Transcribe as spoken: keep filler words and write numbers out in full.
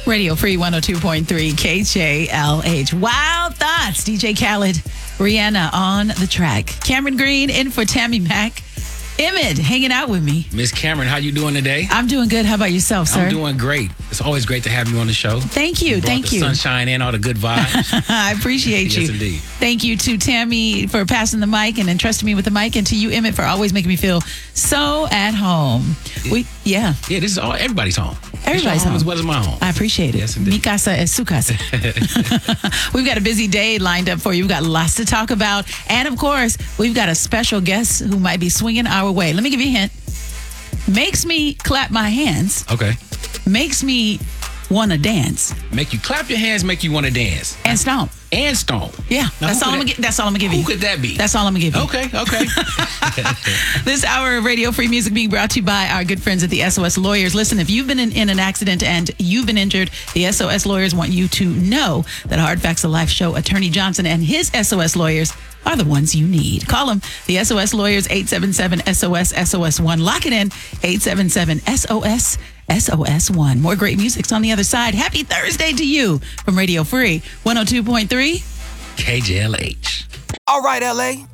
Radio Free one oh two point three K J L H. Wild Thoughts. D J Khaled, Rihanna on the track. Cameron Green in for Tammy Mack. Emmett hanging out with me. Miss Cameron, how you doing today? I'm doing good. How about yourself, sir? I'm doing great. It's always great to have you on the show. Thank you. You brought Thank the you. sunshine in, all the good vibes. I appreciate you. Yes, indeed. Thank you to Tammy for passing the mic and entrusting me with the mic, and to you, Emmett, for always making me feel so at home. We, yeah. Yeah, this is all everybody's home. Everybody's It's your home home. as well as my home. I appreciate it. Yes, indeed. Mi casa es su casa. We've got a busy day lined up for you. We've got lots to talk about. And, of course, we've got a special guest who might be swinging our way. Let me give you a hint. Makes me clap my hands. Okay. Makes me want to dance. Make you clap your hands, make you want to dance. And stomp. And stomp. Yeah, Now, that's who all, could I'm that- gonna, that's all I'm going to give Who you. could that be? That's all I'm going to give you. Okay, okay. This hour of Radio Free Music being brought to you by our good friends at the S O S Lawyers. Listen, if you've been in, in an accident and you've been injured, the S O S Lawyers want you to know that Hard Facts of Life show Attorney Johnson and his S O S Lawyers are the ones you need. Call them, the S O S Lawyers, eight seven seven S O S S O S one. Lock it in, eight seven seven S O S S O S one. More great music's on the other side. Happy Thursday to you from Radio Free one oh two point three K J L H. All right, L A,